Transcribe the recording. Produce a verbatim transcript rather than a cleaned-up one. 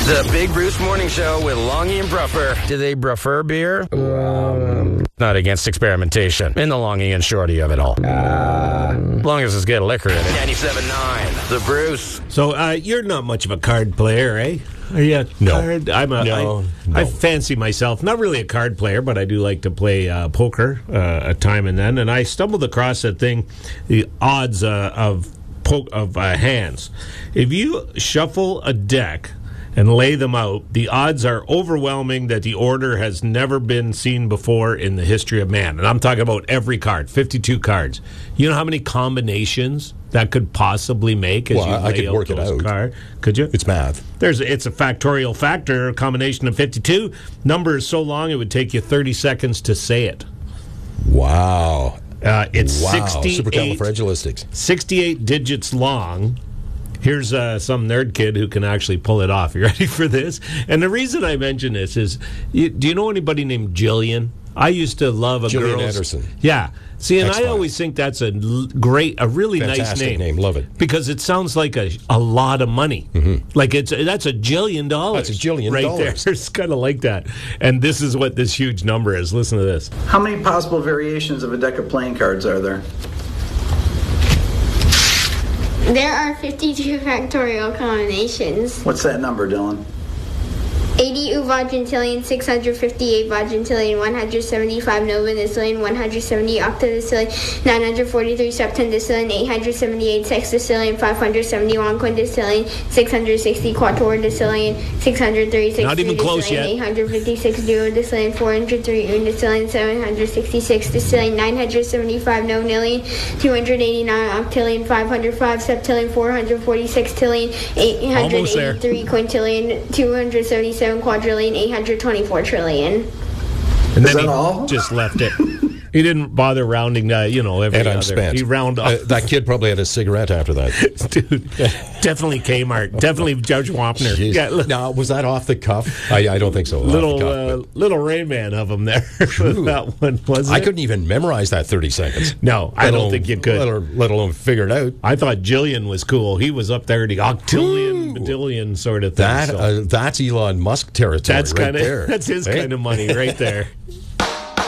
The Big Bruce Morning Show with Longy and Bruffer. Do they prefer beer? Um, Not against experimentation. In the Longy and Shorty of it all. Uh, as long as it's good liquor in it. ninety-seven point nine, The Bruce. So uh, you're not much of a card player, eh? Are you a No. card? I'm a, No, I, no. I fancy myself not really a card player, but I do like to play uh, poker uh, a time and then. And I stumbled across that thing, the odds uh, of po- of uh, hands. If you shuffle a deck and lay them out, the odds are overwhelming that the order has never been seen before in the history of man. And I'm talking about every card, fifty-two cards. You know how many combinations that could possibly make as Well, you I- I lay could out work it those out. cards? Could you? It's math. There's it's a factorial factor, a combination of fifty-two. Number is so long it would take you thirty seconds to say it. Wow. Uh, it's wow. sixty-eight, Supercalifragilistic. sixty-eight digits long. Here's uh, some nerd kid who can actually pull it off. You ready for this? And the reason I mention this is, you, do you know anybody named Jillian? I used to love a Gillian girl's... Anderson. Yeah. See, and I X-Files. always think that's a l- great, a really nice Fantastic name. name. Love it. Because it sounds like a, a lot of money. Mm-hmm. Like it's that's a jillion dollars. That's a jillion right dollars. there. It's kind of like that. And this is what this huge number is. Listen to this. How many possible variations of a deck of playing cards are there? There are fifty-two factorial combinations. What's that number, Dylan? eighty uvadillion, six hundred fifty-eight vadillion, one hundred seventy-five novadillion, one hundred seventy octadillion, nine hundred forty-three septendillion, eight hundred seventy-eight sextillion, five hundred seventy-one quindillion, six hundred sixty quatortillion, six hundred thirty-six Not even close yet. eight hundred fifty-six duodillion, four hundred three undillion, seven hundred sixty-six decillion, nine hundred seventy-five nonillion, two hundred eighty-nine octillion, five hundred five septillion, four hundred forty-six tillion, eight hundred eighty-three quintillion, two hundred seventy-seven quadrillion, eight hundred twenty-four trillion. And Is then that he all? just left it. He didn't bother rounding, uh, you know, every And I'm other. spent. He round off. Uh, that kid probably had a cigarette after that. Dude, definitely Kmart. Definitely Judge Wampner. Jeez. Yeah, li- Now, was that off the cuff? I, I don't think so. Off little the uh, cuff, little Rayman of him there. That one was. I couldn't even memorize that thirty seconds. No, I Let don't alone- think you could. Let, alone- let alone figure it out. I thought Jillian was cool. He was up there, the octillion, badillion sort of thing. That so uh, that's Elon Musk territory. that's right kind there. of that's his Hey? kind of money right there.